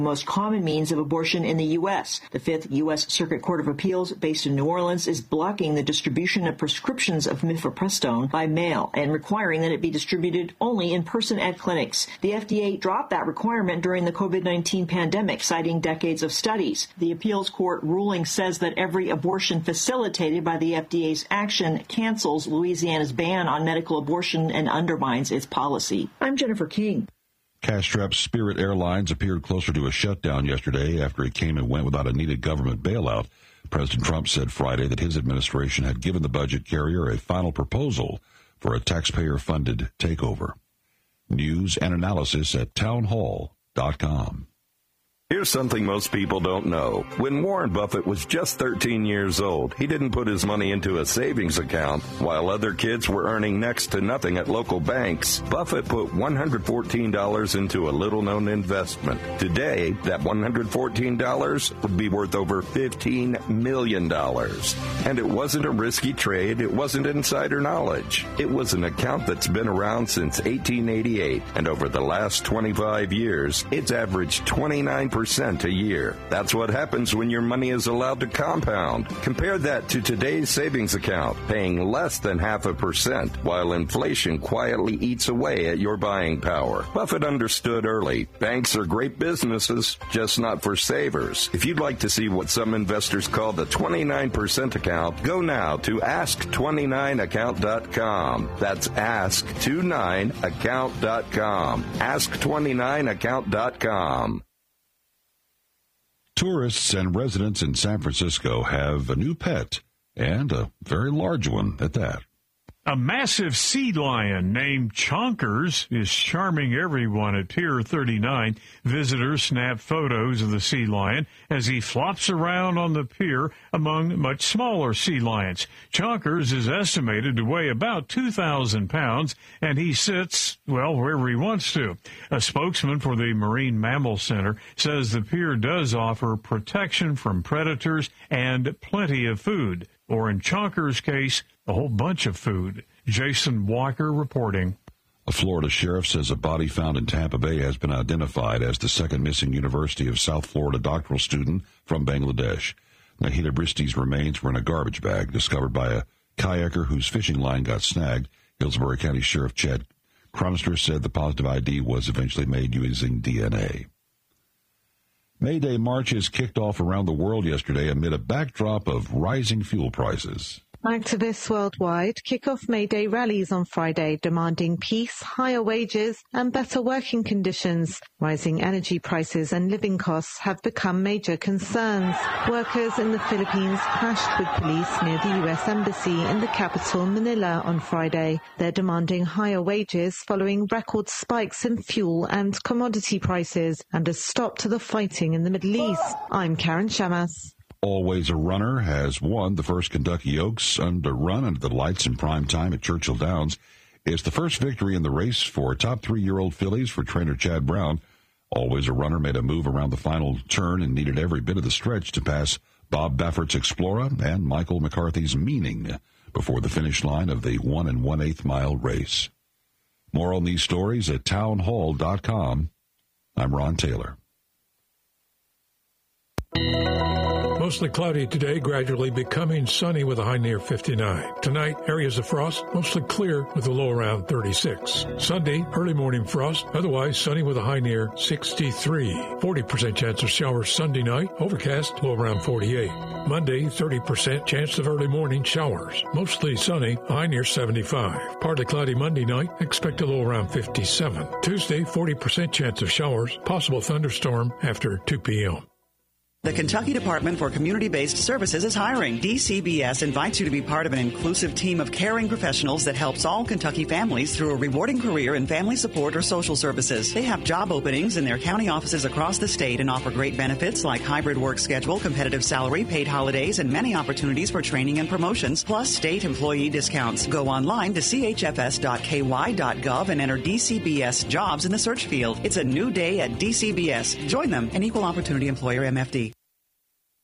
most common means of abortion in the U.S. The Fifth U.S. Circuit Court of Appeals, based in New Orleans, is blocking the distribution of prescriptions of mifepristone by mail and requiring that it be distributed only in person at clinics. The FDA dropped that requirement during the COVID-19 pandemic, citing decades of studies. The appeals court ruling says that every abortion facilitated by the FDA's action cancels Louisiana's ban on medical abortion and undermines its policy. I'm Jennifer King. Cash-strapped Spirit Airlines appeared closer to a shutdown yesterday after it came and went without a needed government bailout. President Trump said Friday that his administration had given the budget carrier a final proposal for a taxpayer-funded takeover. News and analysis at townhall.com. Here's something most people don't know. When Warren Buffett was just 13 years old, he didn't put his money into a savings account while other kids were earning next to nothing at local banks. Buffett put $114 into a little-known investment. Today, that $114 would be worth over $15 million. And it wasn't a risky trade. It wasn't insider knowledge. It was an account that's been around since 1888, and over the last 25 years, it's averaged 29% a year. That's what happens when your money is allowed to compound. Compare that to today's savings account, paying less than 0.5%, while inflation quietly eats away at your buying power. Buffett understood early. Banks are great businesses, just not for savers. If you'd like to see what some investors call the 29% account, go now to ask29account.com. That's ask29account.com. Ask29account.com. Tourists and residents in San Francisco have a new pet, and a very large one at that. A massive sea lion named Chonkers is charming everyone at Pier 39. Visitors snap photos of the sea lion as he flops around on the pier among much smaller sea lions. Chonkers is estimated to weigh about 2,000 pounds, and he sits, well, wherever he wants to. A spokesman for the Marine Mammal Center says the pier does offer protection from predators and plenty of food, or in Chonkers' case, a whole bunch of food. Jason Walker reporting. A Florida sheriff says a body found in Tampa Bay has been identified as the second missing University of South Florida doctoral student from Bangladesh. Nahida Bristi's remains were in a garbage bag discovered by a kayaker whose fishing line got snagged. Hillsborough County Sheriff Chad Cronister said the positive ID was eventually made using DNA. May Day marches kicked off around the world yesterday amid a backdrop of rising fuel prices. Activists worldwide kick off May Day rallies on Friday, demanding peace, higher wages, and better working conditions. Rising energy prices and living costs have become major concerns. Workers in the Philippines clashed with police near the U.S. Embassy in the capital, Manila, on Friday. They're demanding higher wages following record spikes in fuel and commodity prices and a stop to the fighting in the Middle East. I'm Karen Shamas. Always a Runner has won the first Kentucky Oaks run under the lights in prime time at Churchill Downs. It's the first victory in the race for top 3-year-old fillies for trainer Chad Brown. Always a Runner made a move around the final turn and needed every bit of the stretch to pass Bob Baffert's Explorer and Michael McCarthy's Meaning before the finish line of the 1 1/8 mile race. More on these stories at townhall.com. I'm Ron Taylor. Mostly cloudy today, gradually becoming sunny with a high near 59. Tonight, areas of frost, mostly clear with a low around 36. Sunday, early morning frost, otherwise sunny with a high near 63. 40% chance of showers Sunday night, overcast, low around 48. Monday, 30% chance of early morning showers. Mostly sunny, high near 75. Partly cloudy Monday night, expect a low around 57. Tuesday, 40% chance of showers, possible thunderstorm after 2 p.m. The Kentucky Department for Community-Based Services is hiring. DCBS invites you to be part of an inclusive team of caring professionals that helps all Kentucky families through a rewarding career in family support or social services. They have job openings in their county offices across the state and offer great benefits like hybrid work schedule, competitive salary, paid holidays, and many opportunities for training and promotions, plus state employee discounts. Go online to chfs.ky.gov and enter DCBS jobs in the search field. It's a new day at DCBS. Join them, an equal opportunity employer, MFD.